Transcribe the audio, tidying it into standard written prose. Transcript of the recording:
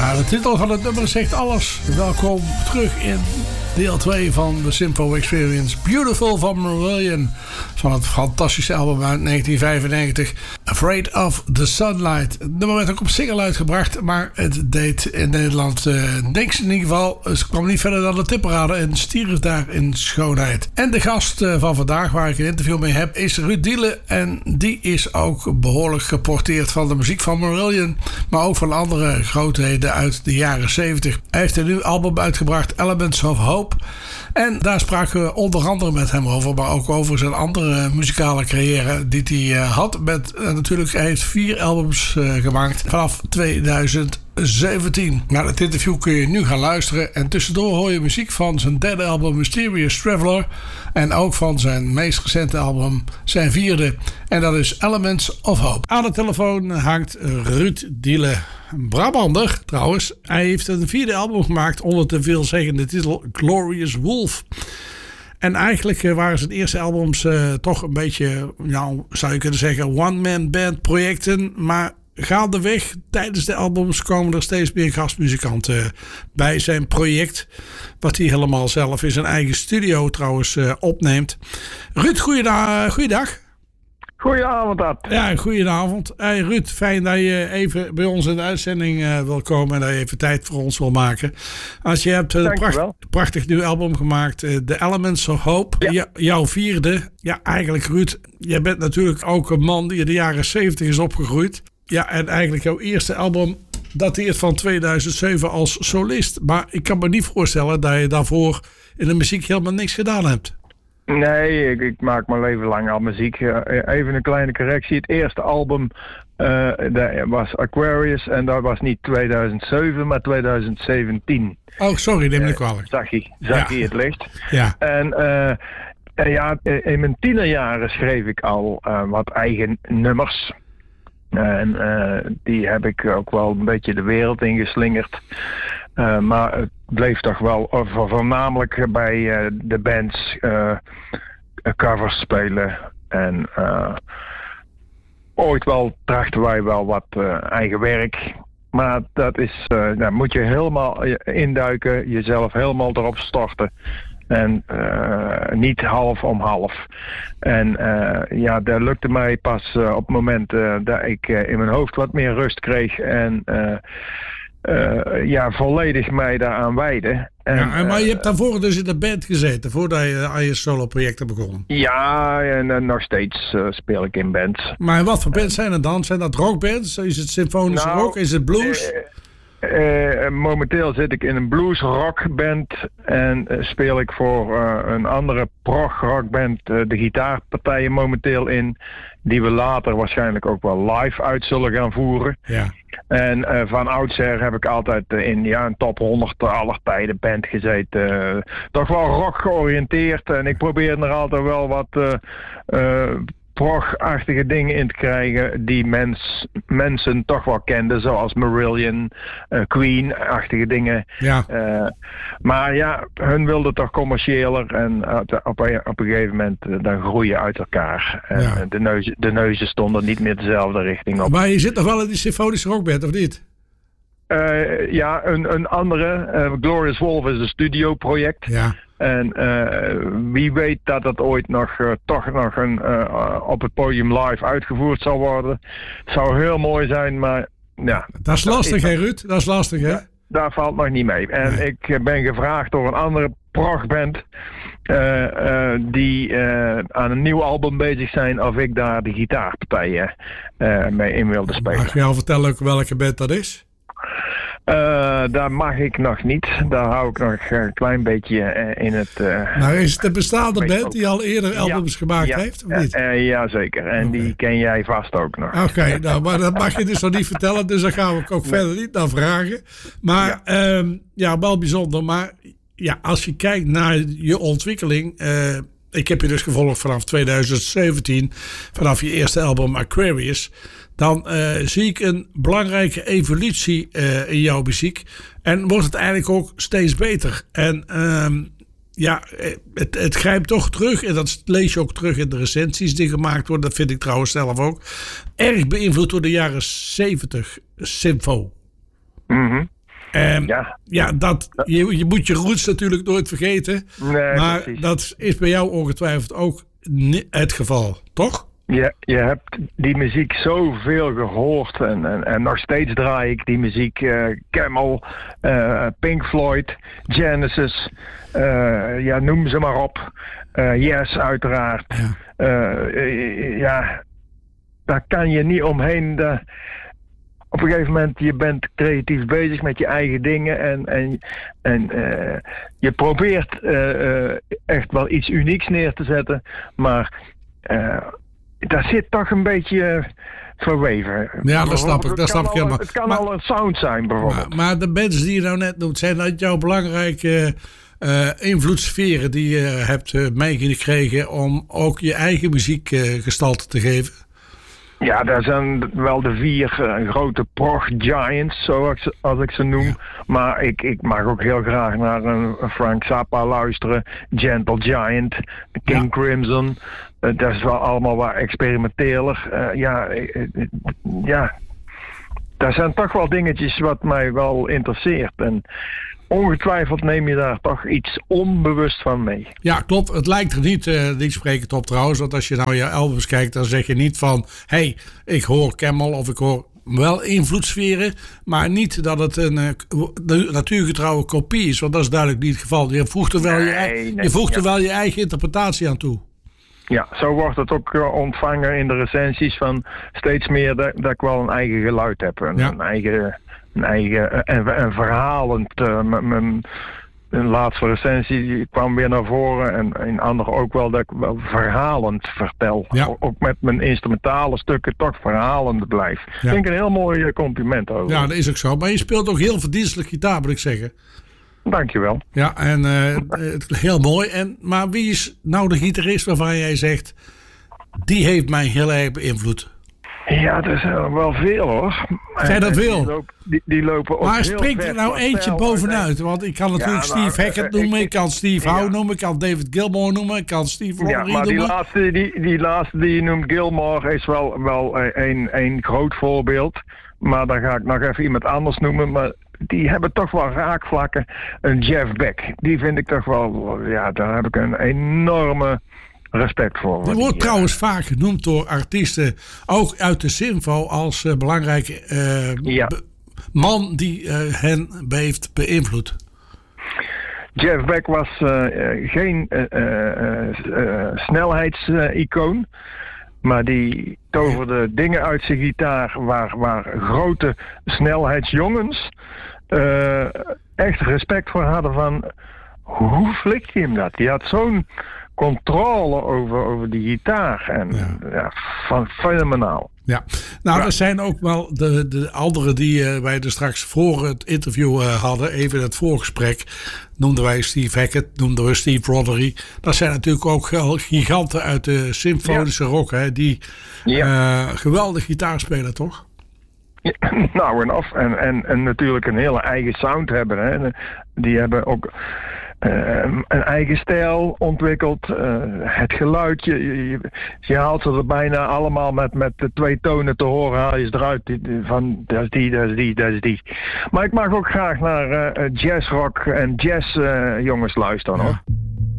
Ja, de titel van het nummer zegt alles. Welkom terug in deel 2 van de Simpo Experience. Beautiful van Marillion. Van het fantastische album uit 1995. Afraid of the Sunlight. Het nummer werd ook op single uitgebracht. Maar het deed in Nederland niks in ieder geval. Het kwam niet verder dan de tipparade en stierf daar in schoonheid. En de gast van vandaag, waar ik een interview mee heb, is Ruud Diele. En die is ook behoorlijk geporteerd van de muziek van Marillion. Maar ook van andere grootheden uit de jaren 70. Hij heeft een nieuw album uitgebracht, Elements of Hope. En daar spraken we onder andere met hem over, maar ook over zijn andere muzikale carrière die hij had. Natuurlijk, hij heeft 4 albums gemaakt vanaf 2017. Naar het interview kun je nu gaan luisteren. En tussendoor hoor je muziek van zijn derde album Mysterious Traveler. En ook van zijn meest recente album, zijn 4e. En dat is Elements of Hope. Aan de telefoon hangt Ruud Diele. Brabander trouwens. Hij heeft een 4e album gemaakt onder de veelzeggende titel Glorious Wolf. En eigenlijk waren zijn eerste albums toch een beetje, nou, zou je kunnen zeggen, one-man band projecten. Maar gaandeweg tijdens de albums komen er steeds meer gastmuzikanten bij zijn project. Wat hij helemaal zelf in zijn eigen studio trouwens opneemt. Ruud, goeiedag. Goedenavond, Ad. Ja, goedenavond. Hey Ruud, fijn dat je even bij ons in de uitzending wil komen en dat je even tijd voor ons wil maken. Als je hebt een prachtig nieuw album gemaakt, The Elements of Hope, ja. Jouw 4e. Ja, eigenlijk Ruud, jij bent natuurlijk ook een man die in de jaren 70 is opgegroeid. Ja, en eigenlijk jouw eerste album dateert van 2007 als solist. Maar ik kan me niet voorstellen dat je daarvoor in de muziek helemaal niks gedaan hebt. Nee, ik maak mijn leven lang al muziek. Even een kleine correctie. Het eerste album dat was Aquarius en dat was niet 2007, maar 2017. Oh, sorry, neem me kwalijk. Zag je het licht. Ja. En in mijn tienerjaren schreef ik al wat eigen nummers. En die heb ik ook wel een beetje de wereld ingeslingerd. Maar het bleef toch wel voornamelijk bij de bands covers spelen. En ooit wel trachten wij wel wat eigen werk. Maar dat is, daar moet je helemaal induiken, jezelf helemaal erop storten. En niet half om half. En dat lukte mij pas op het moment dat ik in mijn hoofd wat meer rust kreeg. En volledig mij daaraan wijden. Maar je hebt daarvoor dus in de band gezeten, voordat je aan je solo-projecten begon. Ja, en nog steeds speel ik in bands. Maar wat voor bands zijn er dan? Zijn dat rockbands? Is het symfonische rock? Is het blues? Momenteel zit ik in een blues rockband en speel ik voor een andere prog rockband de gitaarpartijen momenteel in, die we later waarschijnlijk ook wel live uit zullen gaan voeren. Ja. En van oudsher heb ik altijd in een top 100 aller tijden band gezeten. Toch wel rock georiënteerd en ik probeer er altijd wel wat prog-achtige dingen in te krijgen die mensen toch wel kenden, zoals Marillion, Queen-achtige dingen. Ja. Maar ja, hun wilden toch commerciëler en op een gegeven moment dan groeien uit elkaar. En Ja. de neuzen stonden niet meer dezelfde richting op. Maar je zit nog wel in die symfonische rockband, of niet? Een andere, Glorious Wolf is een studioproject. Ja. En wie weet dat het ooit toch nog op het podium live uitgevoerd zal worden. Het zou heel mooi zijn, maar ja. Dat is lastig, hè Ruud? Dat is lastig, hè? Daar valt nog niet mee. En nee. Ik ben gevraagd door een andere progband die aan een nieuw album bezig zijn, of ik daar de gitaarpartijen mee in wilde spelen. Mag je al vertellen welke band dat is? Daar mag ik nog niet. Daar hou ik nog een klein beetje in het... Nou, is het een bestaande band die al eerder albums gemaakt heeft, of niet? Ja, zeker. En die ken jij vast ook nog. Oké, nou, maar dat mag je dus nog niet vertellen. Dus daar gaan we ook verder niet naar vragen. Maar wel bijzonder. Maar ja, als je kijkt naar je ontwikkeling... ik heb je dus gevolgd vanaf 2017. Vanaf je eerste album Aquarius... Dan zie ik een belangrijke evolutie in jouw muziek. En wordt het eigenlijk ook steeds beter. En het grijpt toch terug. En dat lees je ook terug in de recensies die gemaakt worden. Dat vind ik trouwens zelf ook. Erg beïnvloed door de jaren 70 Simfo. Mm-hmm. Je moet je roots natuurlijk nooit vergeten. Nee, maar precies. Dat is bij jou ongetwijfeld ook het geval, toch? Je hebt die muziek zoveel gehoord en nog steeds draai ik die muziek. Camel, Pink Floyd, Genesis, noem ze maar op. Yes, uiteraard. Daar kan je niet omheen. Op een gegeven moment, je bent creatief bezig met je eigen dingen en je probeert echt wel iets unieks neer te zetten, maar daar zit toch een beetje verweven. Ja, dat snap ik. Helemaal. Het kan al een sound zijn, bijvoorbeeld. Maar de bands die je nou net noemt, zijn dat jouw belangrijke invloedssferen die je hebt meegekregen om ook je eigen muziek gestalte te geven? Ja, daar zijn wel de 4 grote prog giants, zoals ik ze noem. Ja. Maar ik mag ook heel graag naar een Frank Zappa luisteren. Gentle Giant, King Crimson. Dat is wel allemaal wat experimenteler. Daar zijn toch wel dingetjes wat mij wel interesseert. En ongetwijfeld neem je daar toch iets onbewust van mee. Ja, klopt. Het lijkt er niet sprekend op trouwens. Want als je nou je albums kijkt, dan zeg je niet van... hey, ik hoor Camel of ik hoor wel invloedssferen. Maar niet dat het een natuurgetrouwe kopie is. Want dat is duidelijk niet het geval. Je voegt er wel je eigen interpretatie aan toe. Ja, zo wordt het ook ontvangen in de recensies van steeds meer dat ik wel een eigen geluid heb. Een eigen en verhalend. Mijn laatste recensie kwam weer naar voren en in andere ook wel dat ik wel verhalend vertel. Ja. Ook met mijn instrumentale stukken toch verhalend blijf. Ja. Ik denk een heel mooi compliment over. Ja, dat is ook zo. Maar je speelt ook heel verdienstelijk gitaar, moet ik zeggen. Dankjewel. Ja, en heel mooi. Maar wie is nou de gitarist waarvan jij zegt, die heeft mij heel erg beïnvloed? Ja, er zijn wel veel hoor. Zijn dat veel? Die lopen ook. Maar springt er nou eentje bovenuit? Want ik kan natuurlijk Steve Hackett noemen, ik kan Steve Howe noemen, ik kan David Gilmour noemen, ik kan Steve Lottery noemen. Die laatste die je noemt, Gilmour, is wel een groot voorbeeld. Maar dan ga ik nog even iemand anders noemen. Maar die hebben toch wel raakvlakken. Een Jeff Beck, die vind ik toch wel, daar heb ik een enorme respect voor. Die wordt trouwens vaak genoemd door artiesten, ook uit de Sinfo, als belangrijke man die hen heeft beïnvloed. Jeff Beck was geen snelheidsicoon, maar die toverde dingen uit zijn gitaar waar grote snelheidsjongens echt respect voor hadden van hoe flikt hij hem dat? Die had zo'n controle over die gitaar. En fenomenaal. Ja, er zijn ook wel de anderen die wij er straks voor het interview hadden, even het voorgesprek, noemden wij Steve Hackett, noemden we Steve Lottery. Dat zijn natuurlijk ook giganten uit de symfonische rock, hè, die geweldig gitaar spelen, toch? Nou en af. En natuurlijk een hele eigen sound hebben. Hè. Die hebben ook een eigen stijl ontwikkeld. Het geluid, je haalt ze er bijna allemaal met de 2 tonen te horen, haal je ze eruit van dat is die. Maar ik mag ook graag naar jazzrock en jazz jongens luisteren hoor.